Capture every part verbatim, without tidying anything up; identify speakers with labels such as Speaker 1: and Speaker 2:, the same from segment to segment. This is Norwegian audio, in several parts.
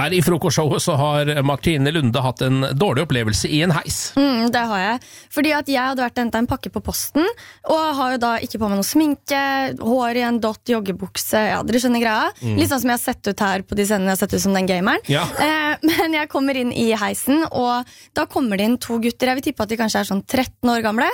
Speaker 1: Her i frokostshowet så har Martine Lunde hatt en dårlig opplevelse i en heis.
Speaker 2: Mm, det har jeg. Fordi at jeg hadde vært hentet en pakke på posten, og har jo da ikke på meg noe sminke, hår i en dott, joggebukse, ja, dere skjønner greia. Mm. Litt sånn som jeg har sett ut her på de scenene, jeg har sett ut som den gameren.
Speaker 1: Ja.
Speaker 2: Eh, men jeg kommer inn i heisen, og da kommer det inn to gutter, jeg vil tippe at de kanskje er sånn tretten år gamle,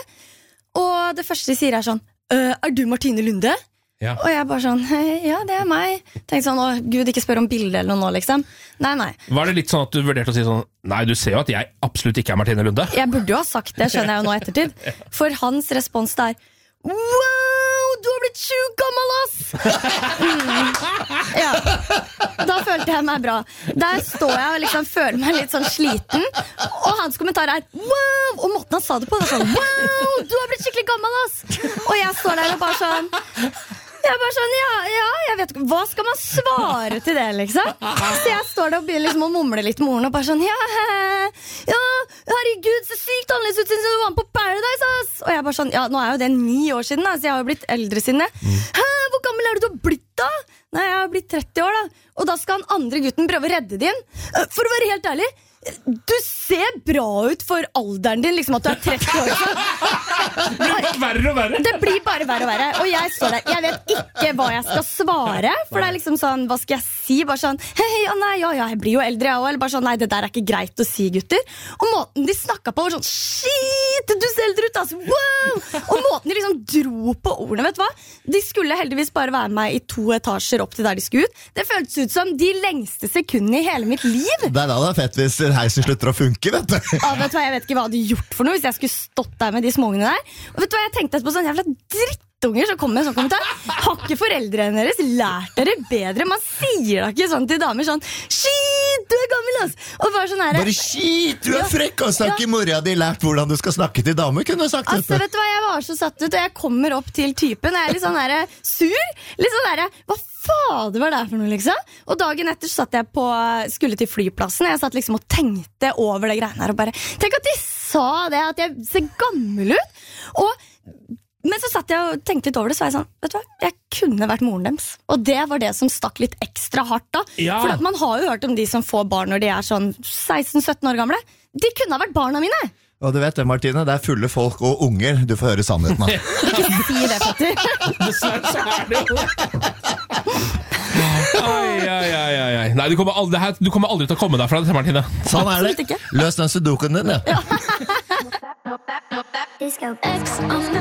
Speaker 2: og det første de sier er sånn, er du Martine Lunde? Ja. Og jeg bare sånn, ja, det er meg. Tenkte sånn, å Gud, ikke spør om bildet eller noe nå, liksom. Nei, nei.
Speaker 1: Var det litt sånn at du vurderte å si sånn, nei, du ser jo at jeg absolutt ikke er Martine Lunde?
Speaker 2: Jeg burde jo ha sagt det, skjønner jeg jo nå ettertid. For hans respons der, wow, du har blitt sjukt gammel, ass! Mm. Ja, da følte jeg meg bra. Der står jeg og liksom føler meg litt sånn sliten, og hans kommentar er, wow, og måten han sa det på, det er sånn, wow, du har blitt skikkelig gammel, ass! Og jeg står der og bare sånn, jeg bare sånn, ja, ja, jeg vet ikke, hva skal man svare til det, liksom? Så jeg står der og begynner liksom å mumle litt med ordene, og bare sånn, ja, ja, herregud, så sykt annerledes ut siden du var med på Paradise, ass! Og jeg bare sånn, ja, nå er jo det ni år siden, da, så jeg har jo blitt eldre siden det. Hæ, hvor gammel er du du har blitt da? Nei, jeg har blitt tretti år da. Og da skal han andre gutten prøve å redde din. For å være helt ærlig, du ser bra ut for alderen din, liksom at du er tretti år.
Speaker 1: Det blir bare verre og verre.
Speaker 2: Det blir bare verre og verre. Og jeg står der, jeg vet ikke hva jeg skal svare. For det er liksom sånn, hva skal jeg si? Bare sånn, hei, ja, nei, ja, ja, jeg blir jo eldre jeg også. Eller bare sånn, nei, det der er ikke greit å si, gutter. Og måten de snakket på var sånn, shit, du ser eldre ut, altså, wow! Og måten de liksom dro på ordene, vet du hva? De skulle heldigvis bare være med i to etasjer opp til der de skulle ut. Det føltes ut som de lengste sekundene i hele mitt liv.
Speaker 3: Det er da det er fett hvis heisen slutter å funke, vet du.
Speaker 2: Ja, vet du hva, jeg vet ikke hva jeg hadde gjort for noe hvis jeg skulle stått der med de småungene der. Og vet du hva, jeg tenkte etterpå sånn jævla drittunger som kom med en sånn kommentar. Har ikke foreldrene deres lært dere bedre? Man sier da ikke sånn til damer sånn, shit, du er gammel, ass. Og bare sånn her.
Speaker 3: Bare shit, du er frekk, og snakke ja. Mora di lært hvordan du skal snakke til damer, kunne du sagt dette.
Speaker 2: Altså, vet du hva, jeg var så satt ut, og jeg kommer opp til typen, og jeg er litt sånn her sur, litt sånn her, hva fader var det for noe, liksom? Og dagen etter satt jeg på, skulle til flyplassen, og jeg satt liksom og tenkte over det greiene her, og bare, tenk at de sa det, at jeg ser gammel ut, og men så satt jeg og tenkte litt over det, så var jeg sånn, vet du hva, jeg kunne vært moren deres. Og det var det som stakk litt ekstra hardt da. Ja. For at man har jo hørt om de som får barn når de er sånn seksten sytten år gamle. De kunne ha vært barna mine.
Speaker 3: Og du vet det, Martine, det er fulle folk og unger. Du får høre sannheten av.
Speaker 2: Ikke si det, Petter.
Speaker 1: Dessverre så er det jo. Ai, ai, ai, ai. Nei, du kommer, aldri, du kommer aldri til å komme derfra, Martine.
Speaker 3: Sånn er det. Løs den sudoken din, ja.
Speaker 2: Ja.